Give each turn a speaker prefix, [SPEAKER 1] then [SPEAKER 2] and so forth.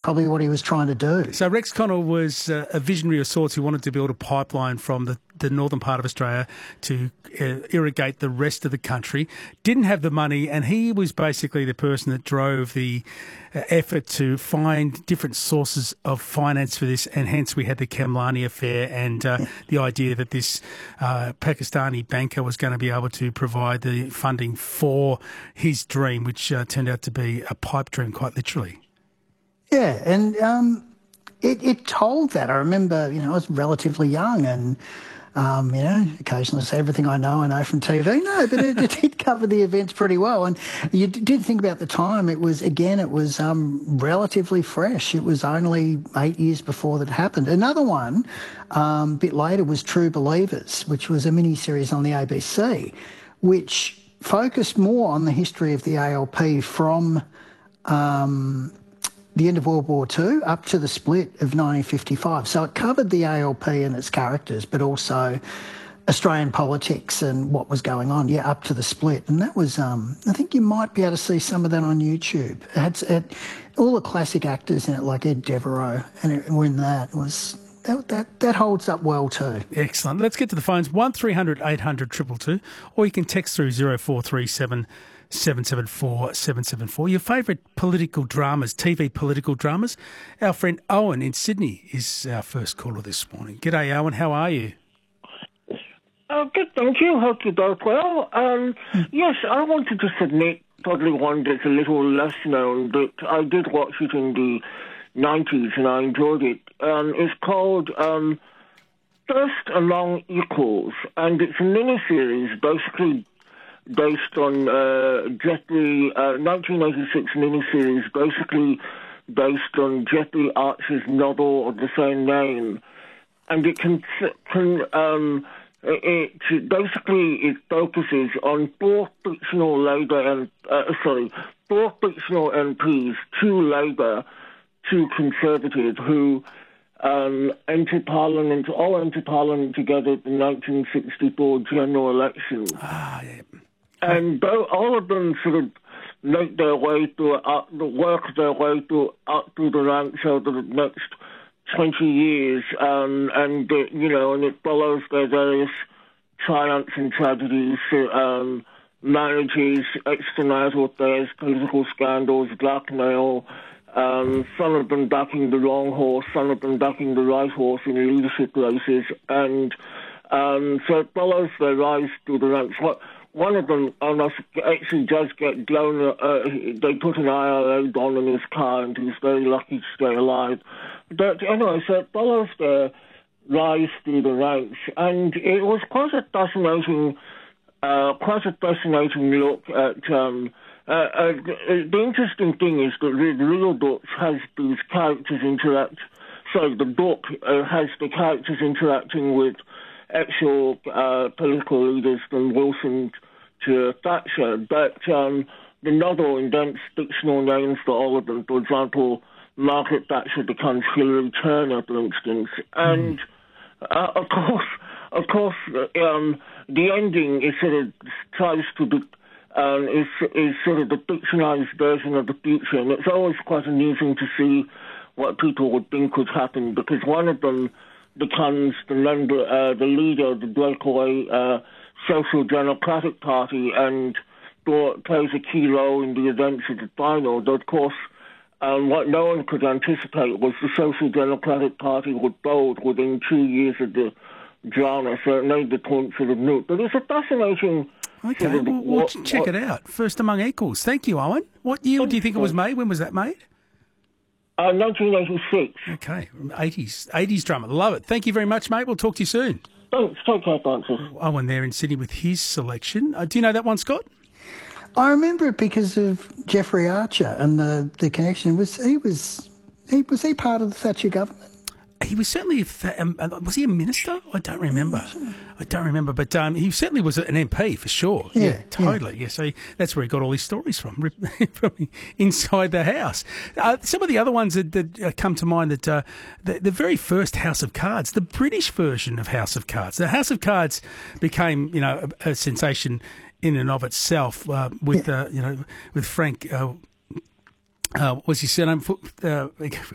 [SPEAKER 1] probably what he was trying to do.
[SPEAKER 2] So Rex Connell was a visionary of sorts who wanted to build a pipeline from the northern part of Australia to irrigate the rest of the country. Didn't have the money, and he was basically the person that drove the effort to find different sources of finance for this, and hence we had the Kamlani affair and the idea that this Pakistani banker was going to be able to provide the funding for his dream, which turned out to be a pipe dream, quite literally.
[SPEAKER 1] Yeah, and it told that. I remember, I was relatively young and, occasionally say everything I know from TV. No, but it did cover the events pretty well. And you did think about the time. It was relatively fresh. It was only 8 years before that happened. Another one, a bit later, was True Believers, which was a mini-series on the ABC, which focused more on the history of the ALP from the end of World War II up to the split of 1955. So it covered the ALP and its characters, but also Australian politics and what was going on, up to the split. And that was, I think you might be able to see some of that on YouTube. It had all the classic actors in it, like Ed Devereaux, and were in that. That holds up well too.
[SPEAKER 2] Excellent. Let's get to the phones, 1300 800 222, or you can text through 0437 774 774. Your favourite political dramas, TV political dramas. Our friend Owen in Sydney is our first caller this morning. G'day, Owen. How are you?
[SPEAKER 3] Good, thank you. Hope you're both well. Yes, I wanted to submit probably one that's a little less known, but I did watch it in the 90s and I enjoyed it. It's called First Among Equals, and it's a miniseries basically based on Jeffrey, 1986 miniseries, basically based on Jeffrey Archer's novel of the same name. And it it focuses on four fictional MPs, two Labour, two Conservative, who entered Parliament together at the 1964 general election. And all of them sort of make their way through, work their way through up through the ranks over the next 20 years, and it follows their various triumphs and tragedies, marriages, extramarital affairs, political scandals, blackmail, some of them backing the wrong horse, some of them backing the right horse in leadership races, and so it follows their rise through the ranks. One of them actually does get blown. They put an IRA bomb in his car, and he's very lucky to stay alive. But anyway, so it follows their rise through the ranks, and it was quite a fascinating look at. The interesting thing is that the real book has these characters interact. So the book has the characters interacting with actual political leaders from Wilson to Thatcher, but the novel invents fictional names for all of them. For example, Margaret Thatcher becomes Hillary Turner, for instance, and of course, the ending is sort of tries to be. Is sort of the fictionalized version of the future, and it's always quite amusing to see what people would think would happen, because one of them becomes the leader of the breakaway Social Democratic Party and plays a key role in the events of the final. But of course, what no one could anticipate was the Social Democratic Party would fold within 2 years of the drama, so it made the point sort of moot. But it's a fascinating...
[SPEAKER 2] Okay, well, check it out. First Among Equals. Thank you, Owen. What year do you think it was made? When was that made?
[SPEAKER 3] 1986.
[SPEAKER 2] Okay, 80s drama. Love it. Thank you very much, mate. We'll talk to you soon.
[SPEAKER 3] Thanks. Take care, Francis.
[SPEAKER 2] Owen there in Sydney with his selection. Do you know that one, Scott?
[SPEAKER 1] I remember it because of Jeffrey Archer and the connection. Was he part of the Thatcher government?
[SPEAKER 2] He was certainly, was he a minister? I don't remember. But he certainly was an MP for sure. Yeah, totally. Yeah, so that's where he got all his stories from inside the house. Some of the other ones that come to mind, that the very first House of Cards, the British version of House of Cards. The House of Cards became, a sensation in and of itself with Frank. What's his surname?